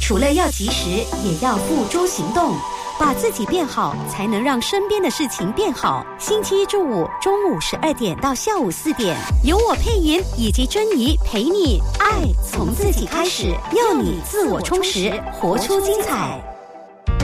除了要及时，也要付诸行动。把自己变好，才能让身边的事情变好。星期一至五中午12点到下午4点，由我佩莹以及珍妮陪你爱从自己开始，要你自我充实，活出精彩。